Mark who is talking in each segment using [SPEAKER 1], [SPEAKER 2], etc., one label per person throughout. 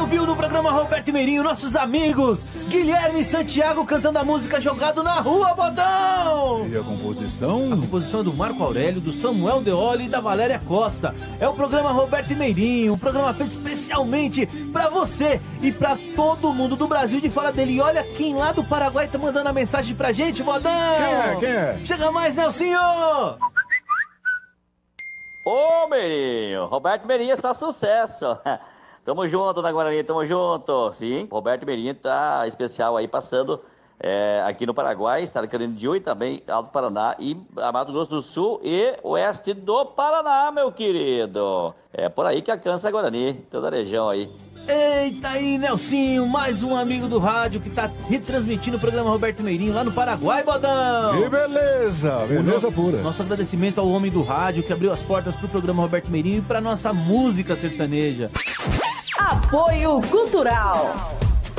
[SPEAKER 1] ouviu no programa Roberto Meirinho nossos amigos Guilherme e Santiago cantando a música Jogado na Rua, Bodão!
[SPEAKER 2] E a composição?
[SPEAKER 1] A composição é do Marco Aurélio, do Samuel Deoli e da Valéria Costa. É o programa Roberto Meirinho, um programa feito especialmente pra você e pra todo mundo do Brasil de fora dele. E olha quem lá do Paraguai tá mandando a mensagem pra gente, Bodão!
[SPEAKER 2] Quem é?
[SPEAKER 1] Chega mais, Nelsinho!
[SPEAKER 3] Ô, Meirinho, Roberto Meirinho é só sucesso. Tamo junto na Guarani, tamo junto. Sim, Roberto Meirinho tá especial aí, passando aqui no Paraguai, Estado de Canindiju e também Alto Paraná e Mato Grosso do Sul e Oeste do Paraná, meu querido. É por aí que alcança a Guarani, toda a região aí.
[SPEAKER 1] Eita aí, Nelsinho, mais um amigo do rádio que tá retransmitindo o programa Roberto Meirinho lá no Paraguai, Bodão!
[SPEAKER 2] Que beleza, beleza pura.
[SPEAKER 1] Nosso agradecimento ao homem do rádio que abriu as portas pro programa Roberto Meirinho e pra nossa música sertaneja.
[SPEAKER 4] Apoio Cultural.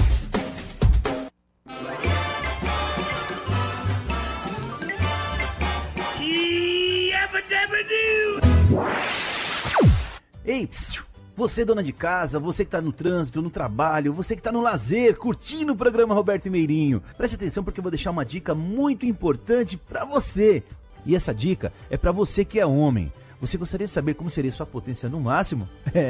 [SPEAKER 1] Ei, você dona de casa, você que tá no trânsito, no trabalho, você que tá no lazer, curtindo o programa Roberto Meirinho. Preste atenção porque eu vou deixar uma dica muito importante pra você. E essa dica é pra você que é homem. Você gostaria de saber como seria sua potência no máximo?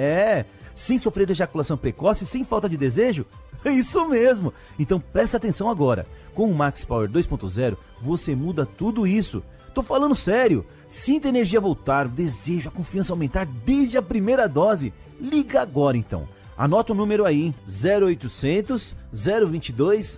[SPEAKER 1] Sem sofrer de ejaculação precoce, sem falta de desejo? É isso mesmo! Então presta atenção agora. Com o Max Power 2.0, você muda tudo isso. Tô falando sério. Sinta a energia voltar, o desejo, a confiança aumentar desde a primeira dose. Liga agora então. Anota o número aí, hein? 0800 022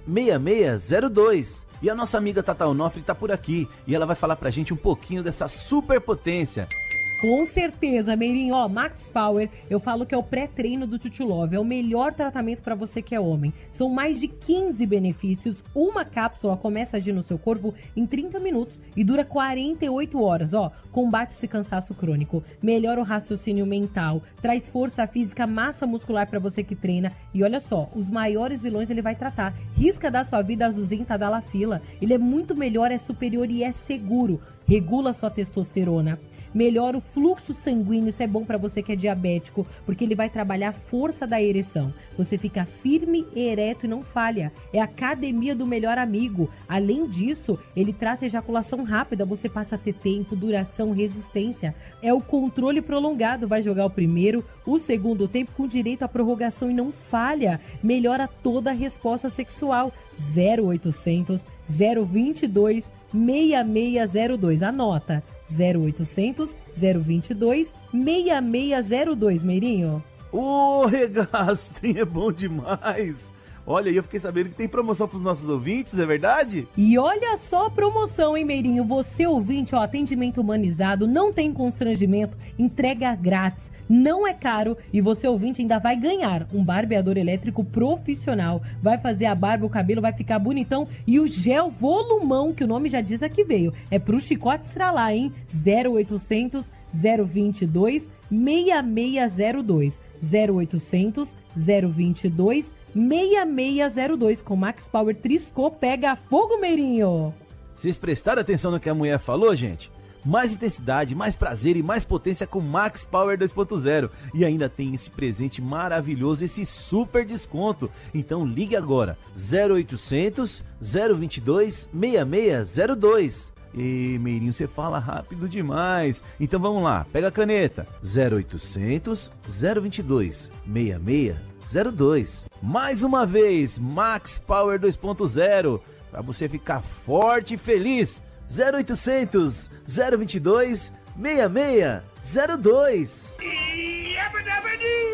[SPEAKER 1] 6602. E a nossa amiga Tata Onofre tá por aqui e ela vai falar pra gente um pouquinho dessa superpotência.
[SPEAKER 5] Com certeza, Meirinho, ó, Max Power, eu falo que é o pré-treino do Tutu Love, é o melhor tratamento para você que é homem. São mais de 15 benefícios, uma cápsula começa a agir no seu corpo em 30 minutos e dura 48 horas, ó. Combate esse cansaço crônico, melhora o raciocínio mental, traz força física, massa muscular para você que treina e olha só, os maiores vilões ele vai tratar. Risca da sua vida azulzenta da la fila, ele é muito melhor, é superior e é seguro, regula sua testosterona. Melhora o fluxo sanguíneo, isso é bom para você que é diabético, porque ele vai trabalhar a força da ereção. Você fica firme, ereto e não falha. É a academia do melhor amigo. Além disso, ele trata a ejaculação rápida, você passa a ter tempo, duração, resistência. É o controle prolongado, vai jogar o primeiro, o segundo tempo com direito à prorrogação e não falha. Melhora toda a resposta sexual. 0800 022 6602. Anota. 0800 022 6602, Meirinho.
[SPEAKER 1] Ô, regaço, trem é bom demais. Olha, eu fiquei sabendo que tem promoção pros nossos ouvintes, é verdade?
[SPEAKER 5] E olha só a promoção, hein, Meirinho? Você ouvinte, ó, atendimento humanizado, não tem constrangimento, entrega grátis, não é caro e você ouvinte ainda vai ganhar um barbeador elétrico profissional. Vai fazer a barba, o cabelo vai ficar bonitão e o gel volumão, que o nome já diz aqui veio, é pro chicote estralar, hein? 0800 022 6602. 0800 022 6602 com Max Power Triscô pega fogo, Meirinho.
[SPEAKER 1] Vocês prestaram atenção no que a mulher falou, gente? Mais intensidade, mais prazer e mais potência com Max Power 2.0. E ainda tem esse presente maravilhoso, esse super desconto. Então ligue agora, 0800 022 6602. E Meirinho, você fala rápido demais. Então vamos lá, pega a caneta. 0800 022 6602. Mais uma vez, Max Power 2.0, para você ficar forte e feliz. 0800 022 6602.